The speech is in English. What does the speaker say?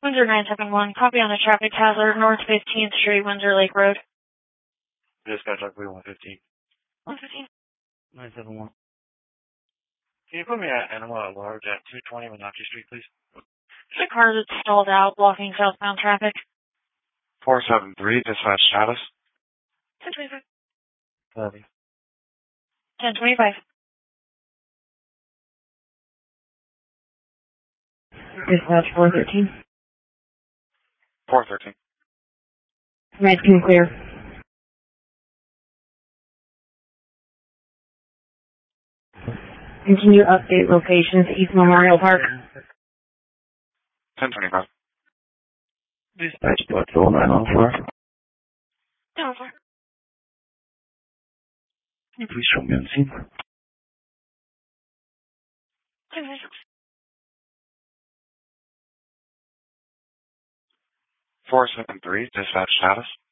Windsor 971, copy on a traffic hazard, North 15th Street, Windsor Lake Road. Dispatch, I believe 115. 115. 971. Can you put me at Animal at Large at 220 Wenatchee Street, please? There's a car that's stalled out, blocking southbound traffic. 473, dispatch status. 1025. Copy. 1025. Dispatch 413. 413. Red can clear. Continue update locations, East Memorial Park. 1025. Dispatch Platform 904. 904. Can you please show me on scene? 1026. 473, dispatch status.